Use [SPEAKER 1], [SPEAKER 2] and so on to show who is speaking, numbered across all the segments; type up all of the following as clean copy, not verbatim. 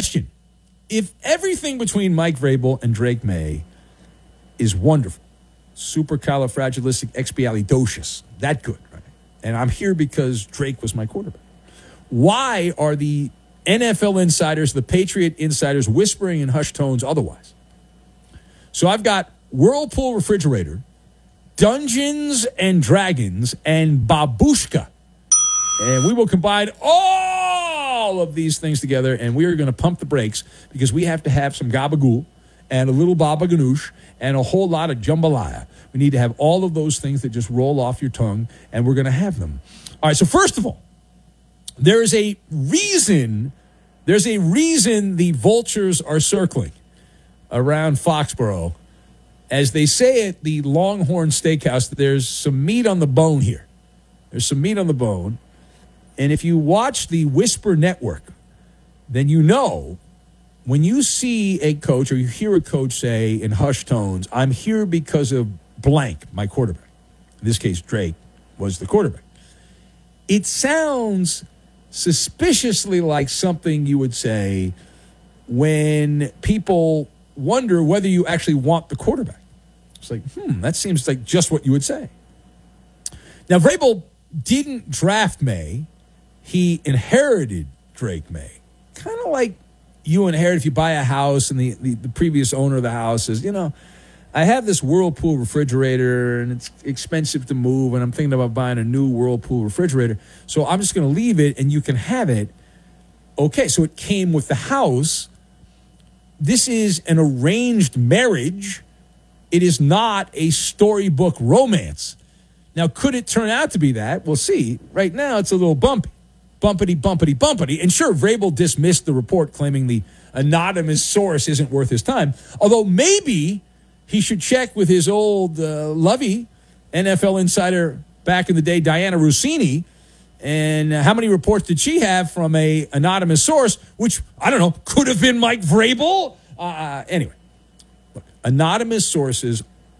[SPEAKER 1] question. If everything between Mike Vrabel and Drake May is wonderful, supercalifragilisticexpialidocious, that good, right? And I'm here because Drake was my quarterback. Why are the NFL insiders, the Patriot insiders, whispering in hushed tones otherwise? So I've got Whirlpool Refrigerator, Dungeons and Dragons, and Babushka. And we will combine all of these things together, and we are going to pump the brakes because we have to have some gabagool and a little baba ganoush and a whole lot of jambalaya. We need to have all of those things that just roll off your tongue, and we're going to have them. All right, so first of all, there's a reason the vultures are circling around Foxborough. As they say at the Longhorn Steakhouse, there's some meat on the bone here. There's some meat on the bone. And if you watch the Whisper Network, then you know when you see a coach or you hear a coach say in hushed tones, I'm here because of blank, my quarterback. In this case, Drake was the quarterback. It sounds suspiciously like something you would say when people wonder whether you actually want the quarterback. It's like, that seems like just what you would say. Now, Vrabel didn't draft May. He inherited Drake May. Kind of like you inherit if you buy a house and the previous owner of the house says, I have this Whirlpool refrigerator and it's expensive to move and I'm thinking about buying a new Whirlpool refrigerator. So I'm just going to leave it and you can have it. Okay, so it came with the house. This is an arranged marriage. It is not a storybook romance. Now, could it turn out to be that? We'll see. Right now, it's a little bumpy. Bumpity, bumpity, bumpity. And sure, Vrabel dismissed the report claiming the anonymous source isn't worth his time. Although maybe he should check with his old lovey NFL insider back in the day, Diana Rossini. And how many reports did she have from a anonymous source, which, I don't know, could have been Mike Vrabel? Anyway, look, anonymous sources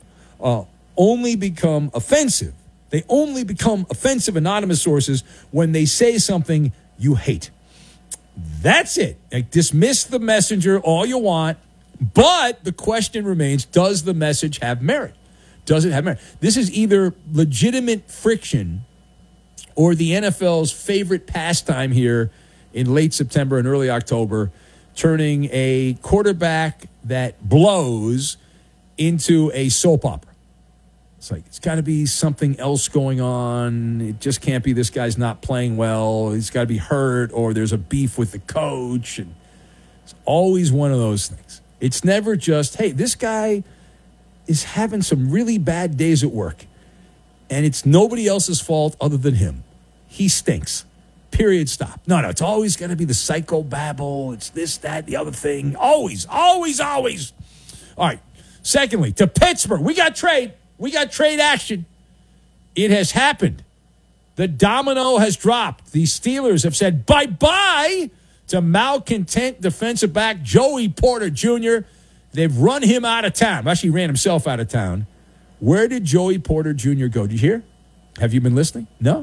[SPEAKER 1] only become offensive. They only become offensive anonymous sources when they say something you hate. That's it. Like, dismiss the messenger all you want, but the question remains, does the message have merit? Does it have merit? This is either legitimate friction or the NFL's favorite pastime here in late September and early October, turning a quarterback that blows into a soap opera. It's like, it's got to be something else going on. It just can't be this guy's not playing well. He's got to be hurt or there's a beef with the coach. And it's always one of those things. It's never just, hey, this guy is having some really bad days at work. And it's nobody else's fault other than him. He stinks. Period. Stop. No, it's always got to be the psychobabble. It's this, that, the other thing. Always, always, always. All right. Secondly, to Pittsburgh. We got trade action. It has happened. The domino has dropped. The Steelers have said bye-bye to malcontent defensive back Joey Porter Jr. They've run him out of town. Actually, he ran himself out of town. Where did Joey Porter Jr. go? Did you hear? Have you been listening? No?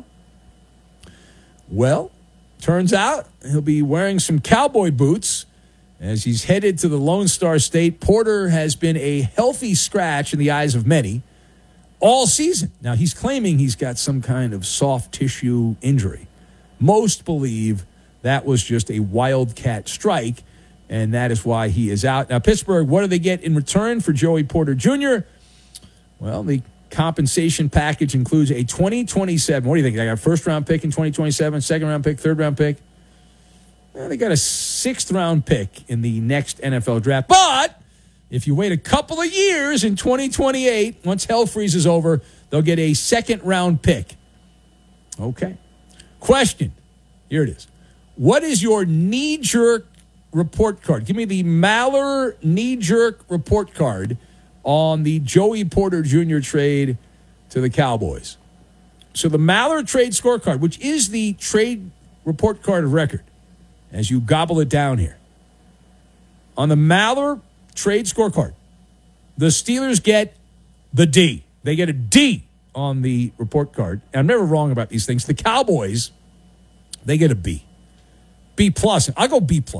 [SPEAKER 1] Well, turns out he'll be wearing some cowboy boots as he's headed to the Lone Star State. Porter has been a healthy scratch in the eyes of many all season. Now, he's claiming he's got some kind of soft tissue injury. Most believe that was just a wildcat strike, and that is why he is out. Now, Pittsburgh, what do they get in return for Joey Porter Jr.? Well, the compensation package includes a 2027. What do you think? They got a first-round pick in 2027, second-round pick, third-round pick. Well, they got a sixth-round pick in the next NFL draft. But if you wait a couple of years in 2028, once hell freezes over, they'll get a second-round pick. Okay. Question. Here it is. What is your knee-jerk report card? Give me the Maller knee-jerk report card on the Joey Porter Jr. trade to the Cowboys. So the Maller trade scorecard, which is the trade report card of record, as you gobble it down here. On the Maller trade scorecard, the Steelers get the D. They get a D on the report card. And I'm never wrong about these things. The Cowboys, they get a B. B plus. I'll go B plus.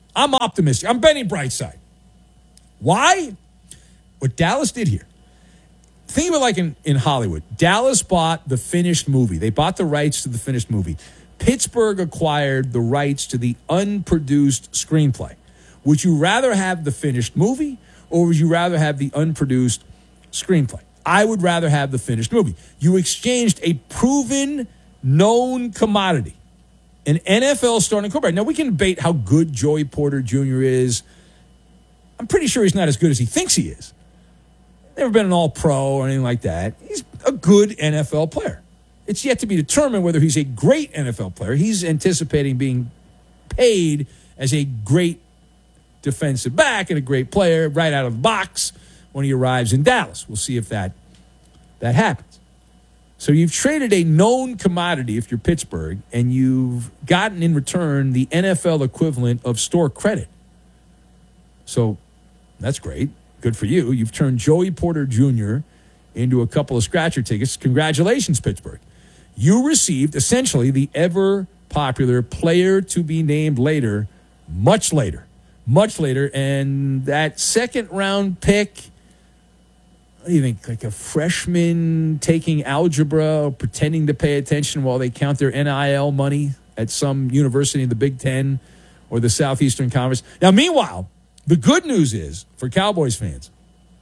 [SPEAKER 1] I'm optimistic. I'm betting bright side. Why? What Dallas did here. Think of it like in Hollywood. Dallas bought the finished movie. They bought the rights to the finished movie. Pittsburgh acquired the rights to the unproduced screenplay. Would you rather have the finished movie or would you rather have the unproduced screenplay? I would rather have the finished movie. You exchanged a proven, known commodity, an NFL starting quarterback. Now, we can debate how good Joey Porter Jr. is. I'm pretty sure he's not as good as he thinks he is. Never been an all-pro or anything like that. He's a good NFL player. It's yet to be determined whether he's a great NFL player. He's anticipating being paid as a great defensive back and a great player right out of the box when he arrives in Dallas. We'll see if that happens. So you've traded a known commodity if you're Pittsburgh, and you've gotten in return the NFL equivalent of store credit. So that's great. Good for you. You've turned Joey Porter Jr. into a couple of scratcher tickets. Congratulations, Pittsburgh. You received essentially the ever-popular player to be named later, much later. And that second-round pick, what do you think, like a freshman taking algebra or pretending to pay attention while they count their NIL money at some university in the Big Ten or the Southeastern Conference? Now, meanwhile, the good news is, for Cowboys fans,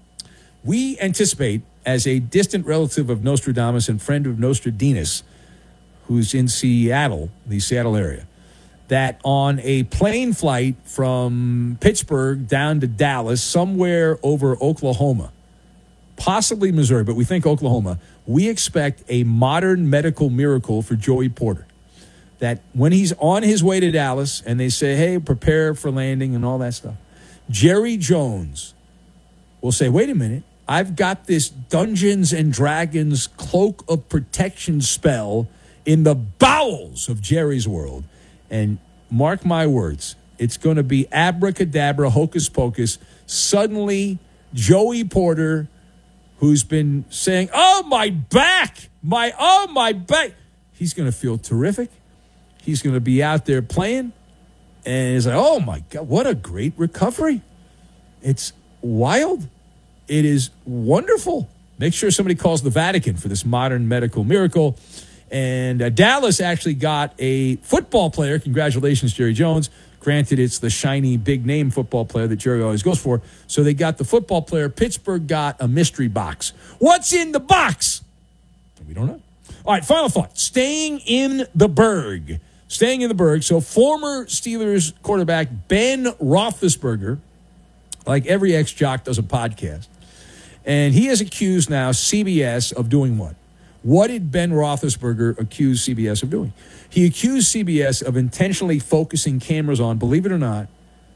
[SPEAKER 1] we anticipate, as a distant relative of Nostradamus and friend of Nostradamus, who's in Seattle, the Seattle area, that on a plane flight from Pittsburgh down to Dallas, somewhere over Oklahoma, possibly Missouri, but we think Oklahoma, we expect a modern medical miracle for Joey Porter. That when he's on his way to Dallas and they say, hey, prepare for landing and all that stuff, Jerry Jones will say, wait a minute, I've got this Dungeons and Dragons cloak of protection spell in the bowels of Jerry's world. And mark my words, it's going to be abracadabra, hocus pocus. Suddenly, Joey Porter, who's been saying, oh, my back, my back, he's going to feel terrific. He's going to be out there playing. And he's like, oh, my God, what a great recovery. It's wild. It is wonderful. Make sure somebody calls the Vatican for this modern medical miracle. And Dallas actually got a football player. Congratulations, Jerry Jones. Granted, it's the shiny, big-name football player that Jerry always goes for. So they got the football player. Pittsburgh got a mystery box. What's in the box? We don't know. All right, final thought. Staying in the Berg. So former Steelers quarterback Ben Roethlisberger, like every ex-jock, does a podcast. And he has accused now CBS of doing what? What did Ben Roethlisberger accuse CBS of doing? He accused CBS of intentionally focusing cameras on, believe it or not,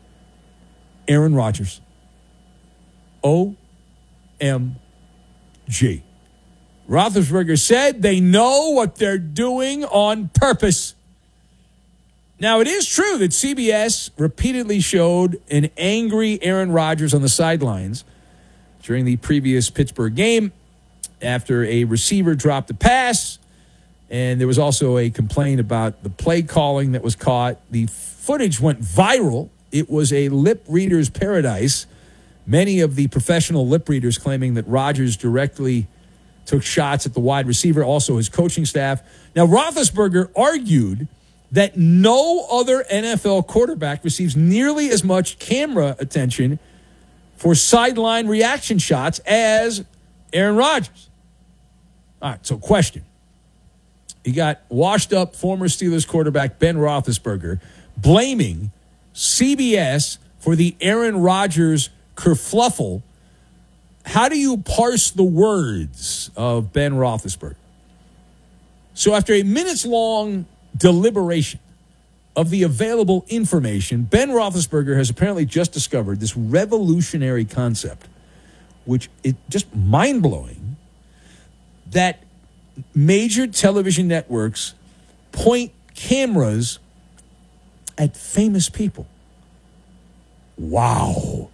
[SPEAKER 1] Aaron Rodgers. OMG. Roethlisberger said they know what they're doing on purpose. Now, it is true that CBS repeatedly showed an angry Aaron Rodgers on the sidelines during the previous Pittsburgh game after a receiver dropped a pass, and there was also a complaint about the play calling that was caught. The footage went viral. It was a lip reader's paradise. Many of the professional lip readers claiming that Rodgers directly took shots at the wide receiver, also his coaching staff. Now, Roethlisberger argued that no other NFL quarterback receives nearly as much camera attention for sideline reaction shots as Aaron Rodgers. All right, so question. You got washed-up former Steelers quarterback Ben Roethlisberger blaming CBS for the Aaron Rodgers kerfluffle. How do you parse the words of Ben Roethlisberger? So after a minutes-long deliberation of the available information, Ben Roethlisberger has apparently just discovered this revolutionary concept, which is just mind-blowing, that major television networks point cameras at famous people. Wow.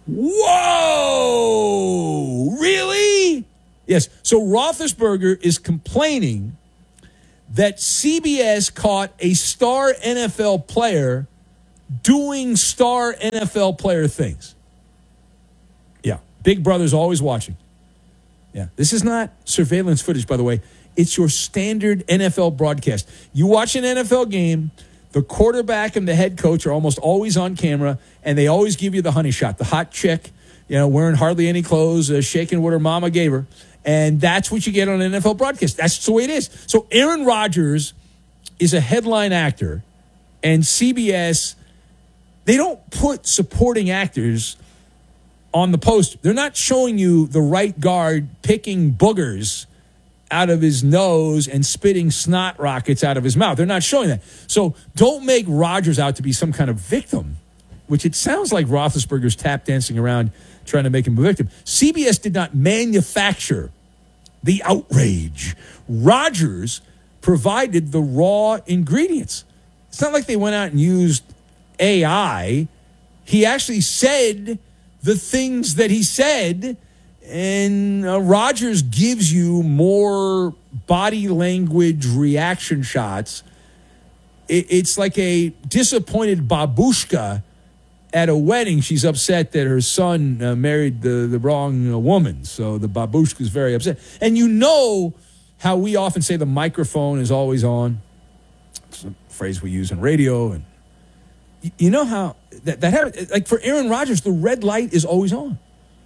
[SPEAKER 1] Whoa! Really? Yes. So Roethlisberger is complaining that CBS caught a star NFL player doing star NFL player things. Yeah. Big Brother's always watching. Yeah. This is not surveillance footage, by the way. It's your standard NFL broadcast. You watch an NFL game, the quarterback and the head coach are almost always on camera, and they always give you the honey shot, the hot chick, wearing hardly any clothes, shaking what her mama gave her. And that's what you get on an NFL broadcast. That's the way it is. So Aaron Rodgers is a headline actor, and CBS, they don't put supporting actors on the poster. They're not showing you the right guard picking boogers out of his nose and spitting snot rockets out of his mouth. They're not showing that. So don't make Rodgers out to be some kind of victim, which it sounds like Roethlisberger's tap dancing around trying to make him a victim. CBS did not manufacture the outrage. Rodgers provided the raw ingredients. It's not like they went out and used AI. He actually said the things that he said, and Rodgers gives you more body language reaction shots. It's like a disappointed babushka at a wedding. She's upset that her son married the wrong woman, so the babushka is very upset. And you know how we often say the microphone is always on. It's a phrase we use in radio. And you know how that happens. Like for Aaron Rodgers, the red light is always on.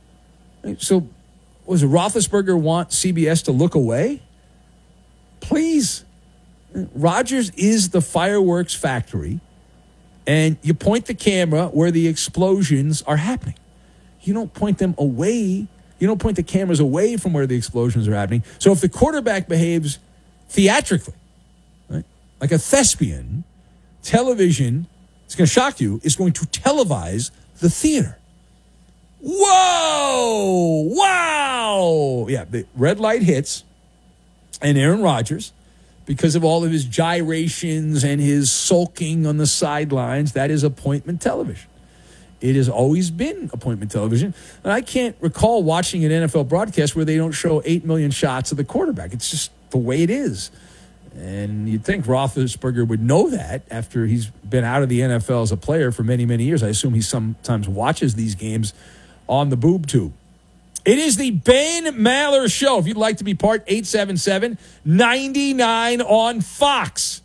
[SPEAKER 1] So was Roethlisberger want CBS to look away? Please. Rodgers is the fireworks factory, and you point the camera where the explosions are happening. You don't point them away. You don't point the cameras away from where the explosions are happening. So if the quarterback behaves theatrically, right, like a thespian, television, it's going to shock you, is going to televise the theater. Whoa! Wow! Yeah, the red light hits, and Aaron Rodgers, because of all of his gyrations and his sulking on the sidelines, that is appointment television. It has always been appointment television. And I can't recall watching an NFL broadcast where they don't show 8 million shots of the quarterback. It's just the way it is. And you'd think Roethlisberger would know that after he's been out of the NFL as a player for many, many years. I assume he sometimes watches these games on the boob tube. It is the Ben Maller Show. If you'd like to be part, 877-99 on Fox.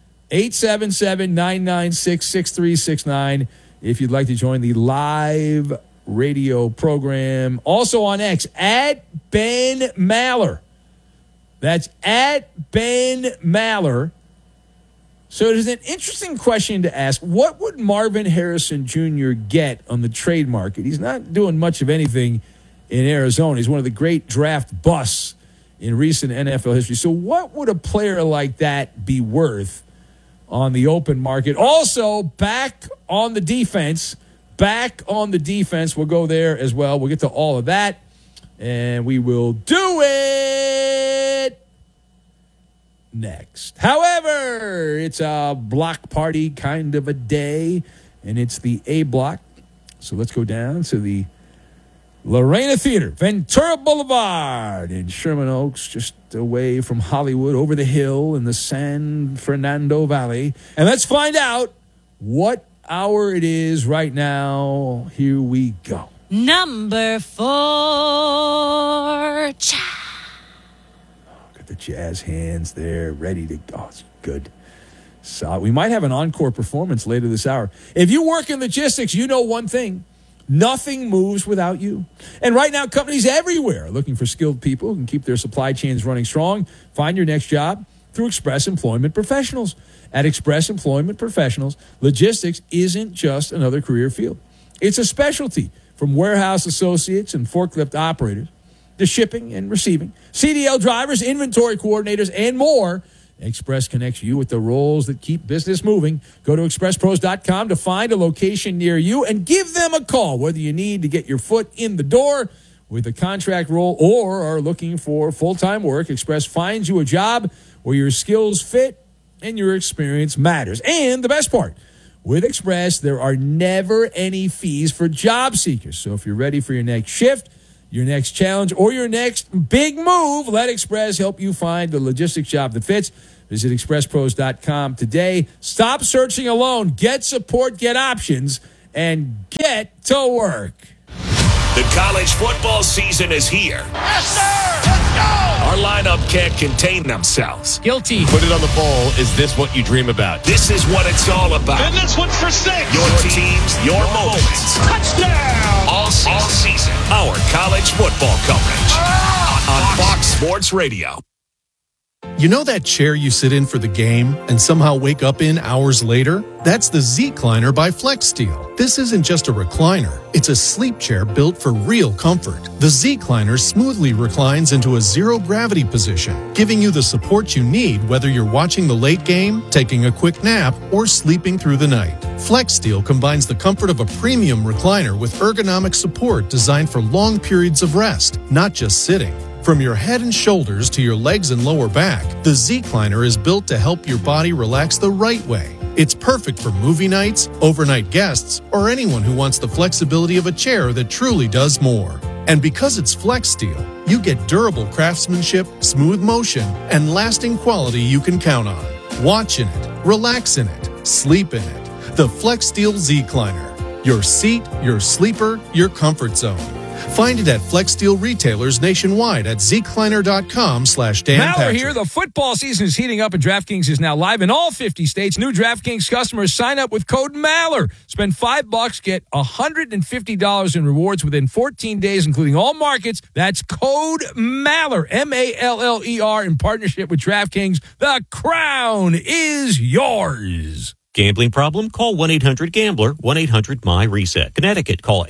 [SPEAKER 1] 877-996-6369 if you'd like to join the live radio program. Also on X, at Ben Maller. That's at Ben Maller. So it is an interesting question to ask. What would Marvin Harrison Jr. get on the trade market? He's not doing much of anything in Arizona. He's one of the great draft busts in recent NFL history. So what would a player like that be worth on the open market? Also, back on the defense. We'll go there as well. We'll get to all of that, and we will do it next. However, it's a block party kind of a day, and it's the A block. So let's go down to the Lorena Theater, Ventura Boulevard in Sherman Oaks, just away from Hollywood, over the hill in the San Fernando Valley. And let's find out what hour it is right now. Here we go.
[SPEAKER 2] Number 4. Cha.
[SPEAKER 1] Got the jazz hands there, ready to go. Oh, it's good. So we might have an encore performance later this hour. If you work in logistics, you know one thing. Nothing moves without you. And right now, companies everywhere are looking for skilled people who can keep their supply chains running strong. Find your next job through Express Employment Professionals. At Express Employment Professionals, logistics isn't just another career field. It's a specialty, from warehouse associates and forklift operators to shipping and receiving, CDL drivers, inventory coordinators, and more. Express connects you with the roles that keep business moving. Go to expresspros.com to find a location near you and give them a call, whether you need to get your foot in the door with a contract role or are looking for full-time work. Express finds you a job where your skills fit and your experience matters. And the best part, with Express, there are never any fees for job seekers. So if you're ready for your next shift, your next challenge, or your next big move. Let Express help you find the logistics job that fits. Visit expresspros.com today. Stop searching alone. Get support, get options, and get to work.
[SPEAKER 3] The college football season is here.
[SPEAKER 4] Yes, sir! Let's go!
[SPEAKER 3] Our lineup can't contain themselves.
[SPEAKER 5] Guilty.
[SPEAKER 6] Put it on the bowl. Is this what you dream about?
[SPEAKER 3] This is what it's all about.
[SPEAKER 4] And this one's for 6.
[SPEAKER 3] Your teams, your moments.
[SPEAKER 4] Touchdown!
[SPEAKER 3] All season. Our college football coverage on Fox Sports Radio.
[SPEAKER 7] You know that chair you sit in for the game and somehow wake up in hours later? That's the Z-Cliner by FlexSteel. This isn't just a recliner. It's a sleep chair built for real comfort. The Z-Cliner smoothly reclines into a zero-gravity position, giving you the support you need whether you're watching the late game, taking a quick nap, or sleeping through the night. FlexSteel combines the comfort of a premium recliner with ergonomic support designed for long periods of rest, not just sitting. From your head and shoulders to your legs and lower back, the Z-Cliner is built to help your body relax the right way. It's perfect for movie nights, overnight guests, or anyone who wants the flexibility of a chair that truly does more. And because it's FlexSteel, you get durable craftsmanship, smooth motion, and lasting quality you can count on. Watch in it, relax in it, sleep in it. The FlexSteel Z-Cliner. Your seat, your sleeper, your comfort zone. Find it at FlexSteel retailers nationwide at zcliner.com/Dan
[SPEAKER 1] Maller
[SPEAKER 7] Patrick.
[SPEAKER 1] here. The football season is heating up, and DraftKings is now live in all 50 states. New DraftKings customers sign up with code Maller. Spend $5, get $150 in rewards within 14 days, including all markets. That's code Maller, Maller, in partnership with DraftKings. The crown is yours.
[SPEAKER 8] Gambling problem? Call 1-800-GAMBLER, 1-800-MY-RESET. Connecticut, call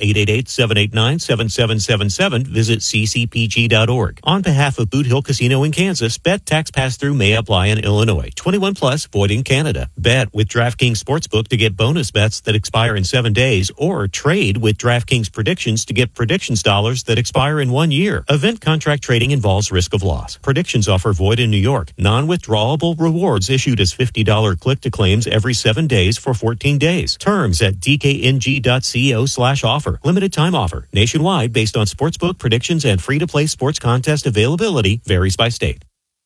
[SPEAKER 8] 888-789-7777. Visit ccpg.org. On behalf of Boot Hill Casino in Kansas, bet tax pass-through may apply in Illinois. 21 plus, void in Canada. Bet with DraftKings Sportsbook to get bonus bets that expire in 7 days, or trade with DraftKings Predictions to get predictions dollars that expire in 1 year. Event contract trading involves risk of loss. Predictions offer void in New York. Non-withdrawable rewards issued as $50 click-to-claims every 7 days for 14 days. Terms at dkng.co/offer. Limited time offer. Nationwide based on sportsbook predictions and free-to-play sports contest availability varies by state.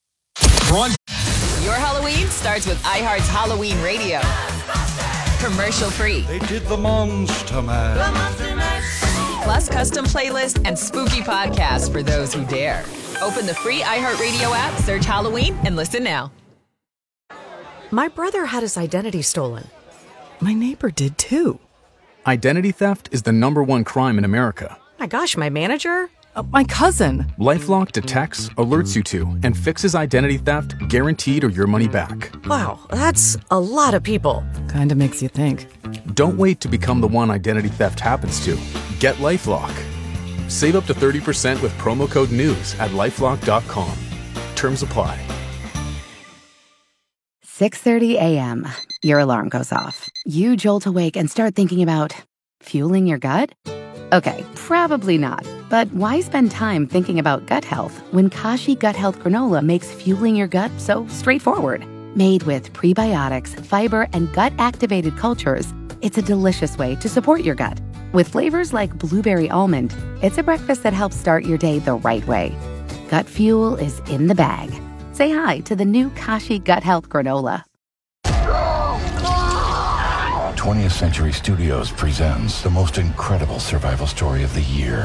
[SPEAKER 9] Your Halloween starts with iHeart's Halloween Radio. Commercial free.
[SPEAKER 4] They did the Monster Mash.
[SPEAKER 9] Plus custom playlists and spooky podcasts for those who dare. Open the free iHeartRadio app, search Halloween, and listen now.
[SPEAKER 10] My brother had his identity stolen. My neighbor did too.
[SPEAKER 11] Identity theft is the #1 crime in America.
[SPEAKER 10] My gosh, my manager? My cousin.
[SPEAKER 11] LifeLock detects, alerts you to, and fixes identity theft guaranteed or your money back.
[SPEAKER 10] Wow, that's a lot of people. Kinda makes you think.
[SPEAKER 11] Don't wait to become the one identity theft happens to. Get LifeLock. Save up to 30% with promo code NEWS at LifeLock.com. Terms apply.
[SPEAKER 12] 6:30 a.m. Your alarm goes off. You jolt awake and start thinking about fueling your gut? Okay, probably not. But why spend time thinking about gut health when Kashi Gut Health Granola makes fueling your gut so straightforward? Made with prebiotics, fiber, and gut-activated cultures, it's a delicious way to support your gut. With flavors like blueberry almond, it's a breakfast that helps start your day the right way. Gut fuel is in the bag. Say hi to the new Kashi Gut Health Granola.
[SPEAKER 13] 20th Century Studios presents the most incredible survival story of the year.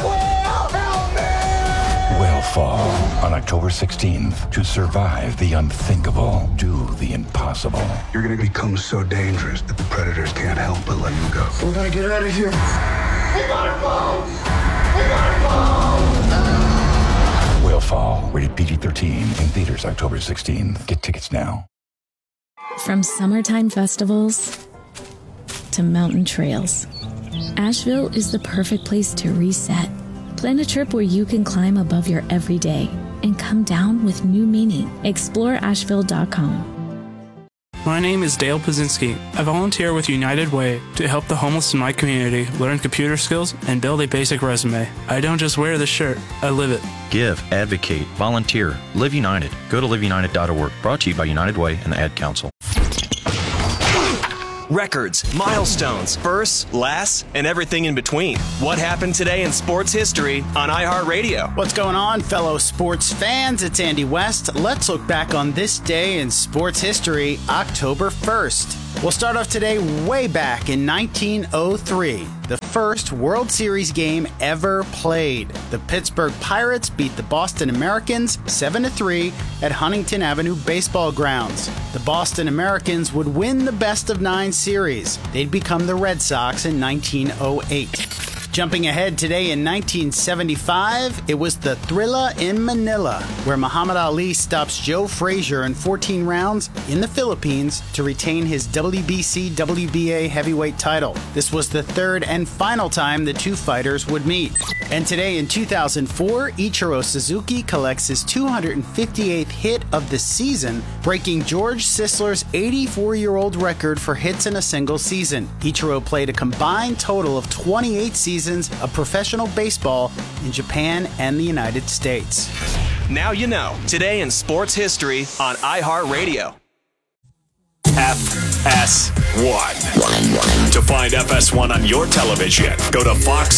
[SPEAKER 13] Whalefall on October 16th. To survive the unthinkable, do the impossible.
[SPEAKER 14] You're gonna become so dangerous that the predators can't help but let you go.
[SPEAKER 15] We gotta get out of here. We gotta go! We gotta go!
[SPEAKER 13] Whalefall, rated PG-13, in theaters October 16th. Get tickets now.
[SPEAKER 16] From summertime festivals to mountain trails, Asheville is the perfect place to reset. Plan a trip where you can climb above your everyday and come down with new meaning. Explore Asheville.com.
[SPEAKER 17] My name is Dale Pazinski. I volunteer with United Way to help the homeless in my community learn computer skills and build a basic resume. I don't just wear the shirt, I live it.
[SPEAKER 18] Give, advocate, volunteer, Live United. Go to liveunited.org. Brought to you by United Way and the Ad Council.
[SPEAKER 5] records, milestones, firsts, lasts, and everything in between. What happened today in sports history on iHeartRadio?
[SPEAKER 19] What's going on, fellow sports fans? It's Andy West. Let's look back on this day in sports history, October 1st. We'll start off today way back in 1903, the first World Series game ever played. The Pittsburgh Pirates beat the Boston Americans 7-3 at Huntington Avenue Baseball Grounds. The Boston Americans would win the best-of-9 series. They'd become the Red Sox in 1908. Jumping ahead today in 1975, it was the Thrilla in Manila, where Muhammad Ali stops Joe Frazier in 14 rounds in the Philippines to retain his WBC WBA heavyweight title. This was the third and final time the two fighters would meet. And today in 2004, Ichiro Suzuki collects his 258th hit of the season, breaking George Sisler's 84-year-old record for hits in a single season. Ichiro played a combined total of 28 seasons of professional baseball in Japan and the United States.
[SPEAKER 5] Now you know. Today in sports history on iHeartRadio.
[SPEAKER 3] FS1. To find FS1 on your television, go to Fox